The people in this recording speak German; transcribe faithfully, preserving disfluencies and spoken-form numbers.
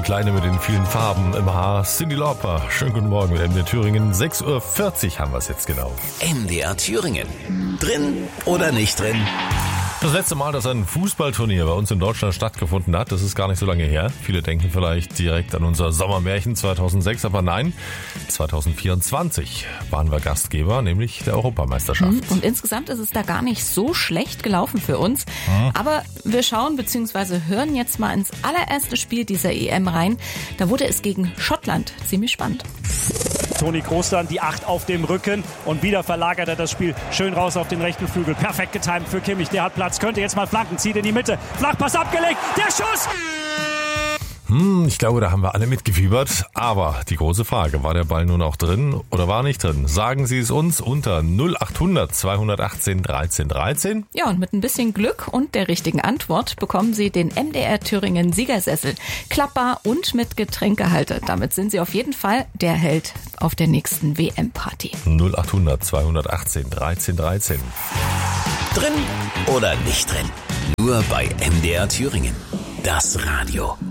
Kleine mit den vielen Farben im Haar, Cyndi Lauper. Schönen guten Morgen mit M D R Thüringen. sechs Uhr vierzig haben wir es jetzt genau. M D R Thüringen. Drin oder nicht drin? Das letzte Mal, dass ein Fußballturnier bei uns in Deutschland stattgefunden hat, das ist gar nicht so lange her. Viele denken vielleicht direkt an unser Sommermärchen zweitausendsechs, aber nein, zweitausendvierundzwanzig waren wir Gastgeber, nämlich der Europameisterschaft. Und insgesamt ist es da gar nicht so schlecht gelaufen für uns. Hm. Aber wir schauen bzw. hören jetzt mal ins allererste Spiel dieser E M rein. Da wurde es gegen Schottland ziemlich spannend. Toni Kroos dann die acht auf dem Rücken und wieder verlagert er das Spiel schön raus auf den rechten Flügel. Perfekt getimt für Kimmich, der hat Platz, könnte jetzt mal flanken, zieht in die Mitte. Flachpass abgelegt, der Schuss! Hm, ich glaube, da haben wir alle mitgefiebert. Aber die große Frage, war der Ball nun auch drin oder war nicht drin? Sagen Sie es uns unter null acht hundert zweihundertachtzehn dreizehn dreizehn. Ja, und mit ein bisschen Glück und der richtigen Antwort bekommen Sie den M D R Thüringen Siegersessel. Klappbar und mit Getränkehalter. Damit sind Sie auf jeden Fall der Held auf der nächsten W M-Party. null acht hundert zweihundertachtzehn dreizehn dreizehn. Drin oder nicht drin? Nur bei M D R Thüringen. Das Radio.